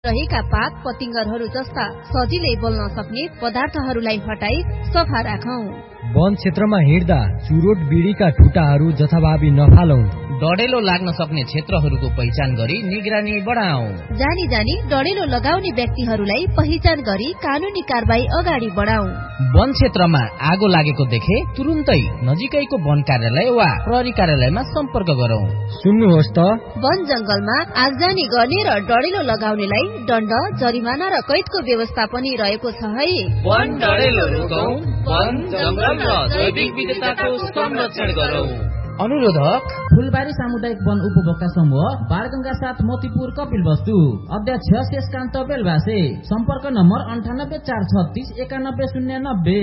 रहेका पात पतिंगरहरू जस्ता सजिलै बोल्न सक्ने पदार्थहरूलाई हटाई सफा राखौं। वन क्षेत्रमा हिँड्दा चुरोट बीडीका ठुटाहरू जथाभावी नफालौं। डढेलो लाग्न सक्ने क्षेत्रहरूको पहिचान गरी निगरानी बढाऊ। जानी जानी डढेलो लगाउने व्यक्तिहरूलाई पहिचान गरी कानूनी कारबाही अगाडि बढाऊ। वन क्षेत्रमा आगो लागेको देखे तुरुन्तै नजिकैको वन कार्यालय वा प्रहरी कार्यालयमा सम्पर्क गरौं। सुन्नुहोस् त, वन जंगलमा आगजनी गर्ने र डढेलो लगाउनेलाई दण्ड, जरिमाना र कैदको व्यवस्था पनि रहेको छ है। वन डढेलो रोकौं, वन जंगल र जैविक विविधताको संरक्षण गरौं। अनुरोधक फुलबारी सामुदायिक वन उपभोक्ता समूह, बारगंगा 7 मोतीपुर, कपिलवस्तु। अध्यक्ष शेषकान्त बेलवासे। सम्पर्क नम्बर 9843619090।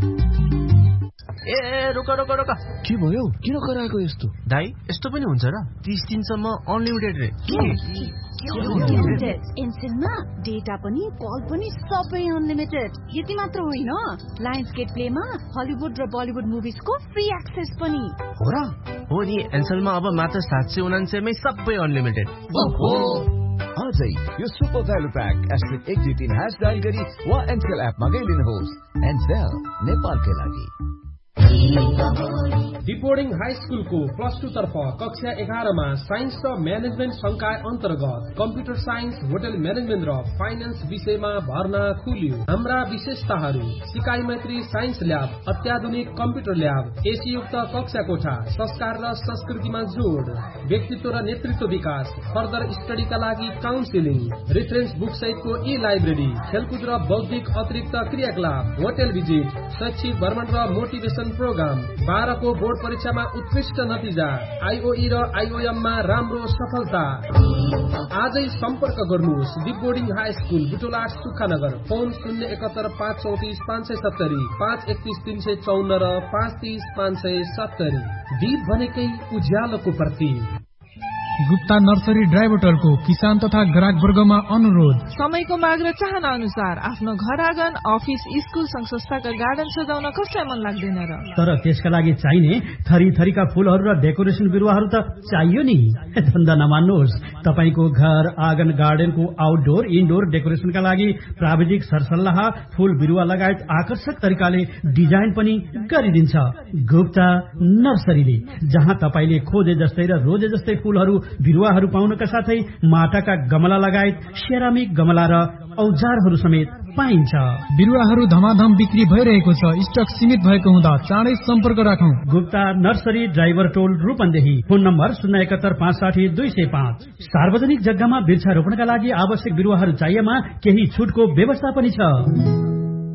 ए रोक रोक रोक, के भयो? किन कराएको यस्तो? दाइ यस्तो पनि हुन्छ र? 30 दिनसम्म अनलिमिटेड रे। एनसेलमा डेटा पनि कल पनि सबै अनलिमिटेड। यति मात्र होइन, लायन्स गेट प्लेमा हलिउड र बलिउड मुभिजको फ्री एक्सेस पनि हो र? हो नि, एनसेलमा अब मात्र 799 मै सबै अनलिमिटेड। आजै यो सुपर भ्यालु प्याक *123# डायल गरी वा एनसेल एपमा गई लिनुहोस्। एनसेल, नेपालकै लागि। डिपोर्डिङ हाई स्कुलको +2 तर्फ कक्षा 11 मा साइन्स र म्यानेजमेन्ट संकाय अन्तर्गत कम्प्युटर साइन्स, होटल म्यानेजमेन्ट र फाइनान्स विषयमा भर्ना खुल्यो। हाम्रा विशेषताहरू: सिकाइ मैत्री साइन्स ल्याब, अत्याधुनिक कम्प्युटर ल्याब, एसीयुक्त कक्षा कोठा, संस्कार र संस्कृतिमा जोड, व्यक्तित्व र नेतृत्व विकास, फर्दर स्टडीका लागि काउन्सिलिङ, रेफरेन्स बुक सहितको ई-लाइब्रेरी, खेलकुद र बौद्धिक अतिरिक्त क्रियाकलाप, होटल भिजिट, शैक्षिक भ्रमण र मोटिभेसन प्रोग्राम। 12 को बोर्ड परीक्षामा उत्कृष्ट नतिजा, आईओई र आईओएम मा राम्रो सफलता। आजै सम्पर्क गर्नुहोस्। डिपोर्डिङ हाई स्कुल, बुटोला, सुखानगर। फोन 071 534 570, 531 354 र 530 570। दीप भनेकै उज्यालोको प्रतीक। गुप्ता नर्सरी ड्राइभरको किसान तथा ग्राहक वर्गमा अनुरोध। समयको माग र चाहना अनुसार आफ्नो घर आँगन, अफिस, स्कुल, संघ संस्थाका गार्डन सजाउन कसलाई मन लाग्दैन र? तर त्यसका लागि चाहिने थरी थरीका फूलहरू र डेकोरेसन बिरुवाहरू त चाहियो नि। धन्दा नमान्नुहोस्, तपाईको घर आँगन, गार्डनको आउटडोर इनडोर डेकोरेसनका लागि प्राविधिक सरसल्लाह, फूल बिरुवा लगायत आकर्षक तरिकाले डिजाइन पनि गरिदिन्छ गुप्ता नर्सरीले, जहाँ तपाईले खोजे जस्तै र रोजे जस्तै फूलहरू बिरुवाहरू पाउनका साथै माटाका गमला लगायत सेरामिक गमला र औजारहरू समेत पाइन्छ। बिरुवाहरू धमाधम बिक्री भइरहेको छ। स्टक सीमित भएको हुँदा चाँडै सम्पर्क राखौं। गुप्ता नर्सरी, ड्राइभर टोल, रूपन्देही। Phone number 071 560 205। सार्वजनिक जग्गामा वृक्षारोपणका लागि आवश्यक बिरुवाहरू चाहिएमा केही छुटको व्यवस्था पनि छ।